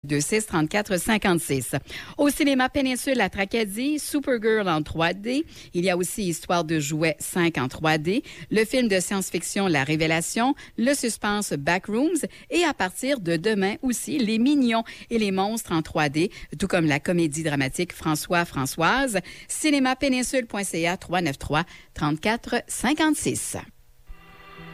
826 34 56. Au cinéma Péninsule à Tracadie, Supergirl en 3D. Il y a aussi Histoire de jouets 5 en 3D, le film de science-fiction La Révélation, le suspense Backrooms et à partir de demain aussi, Les Mignons et les monstres en 3D, tout comme la comédie dramatique Françoise. Cinémapéninsule.ca 393 34 56.